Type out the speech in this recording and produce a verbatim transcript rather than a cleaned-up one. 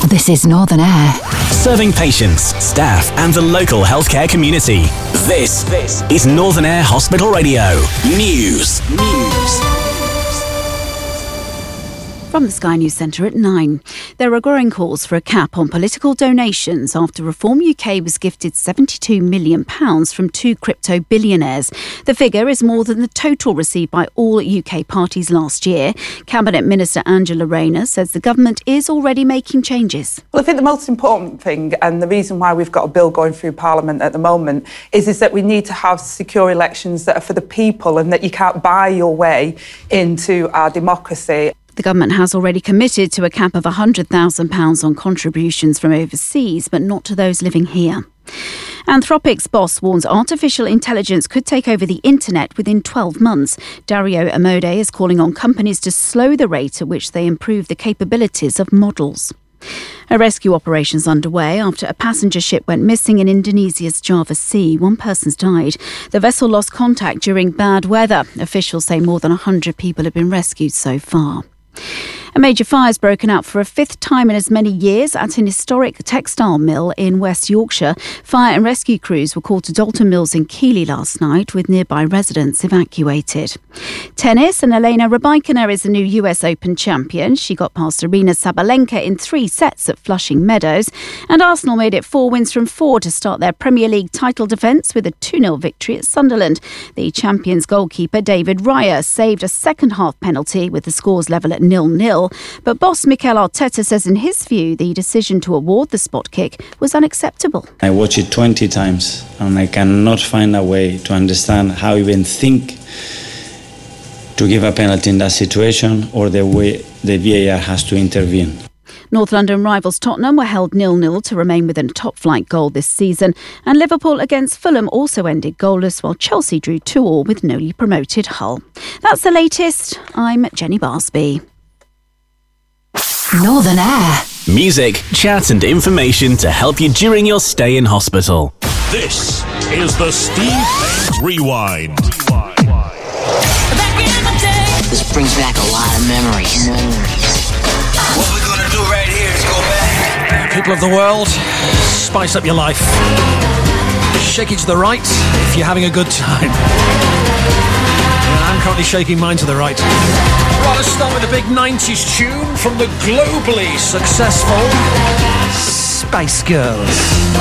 This is Northern Air. Serving patients, staff and the local healthcare community. This, this is Northern Air Hospital Radio. News. News. From the Sky News Centre at nine. There are growing calls for a cap on political donations after Reform U K was gifted seventy-two million pounds from two crypto billionaires. The figure is more than the total received by all U K parties last year. Cabinet Minister Angela Rayner says the government is already making changes. Well, I think the most important thing, and the reason why we've got a bill going through Parliament at the moment, is, is that we need to have secure elections that are for the people and that you can't buy your way into our democracy. The government has already committed to a cap of one hundred thousand pounds on contributions from overseas, but not to those living here. Anthropic's boss warns artificial intelligence could take over the internet within twelve months. Dario Amodei is calling on companies to slow the rate at which they improve the capabilities of models. A rescue operation is underway after a passenger ship went missing in Indonesia's Java Sea. One person's died. The vessel lost contact during bad weather. Officials say more than one hundred people have been rescued so far. A major fire has broken out for a fifth time in as many years at an historic textile mill in West Yorkshire. Fire and rescue crews were called to Dalton Mills in Keighley last night, with nearby residents evacuated. Tennis, and Elena Rybakina is the new U S Open champion. She got past Arina Sabalenka in three sets at Flushing Meadows. And Arsenal made it four wins from four to start their Premier League title defence with a two nil victory at Sunderland. The champions' goalkeeper David Raya saved a second-half penalty with the scores level at nil nil. But boss Mikel Arteta says in his view the decision to award the spot kick was unacceptable. I watched it twenty times and I cannot find a way to understand how even think to give a penalty in that situation or the way the V A R has to intervene. North London rivals Tottenham were held nil nil to remain within a top-flight goal this season. And Liverpool against Fulham also ended goalless, while Chelsea drew two all with newly promoted Hull. That's the latest. I'm Jenny Barsby. Northern Air. Music, chat and information to help you during your stay in hospital. This is the Steve Haynes Rewind. This brings back a lot of memories. What we're gonna do right here is go back. People of the world, spice up your life. Shake it to the right if you're having a good time. I'm currently shaking mine to the right. Well, let's start with a big nineties tune from the globally successful Spice Girls.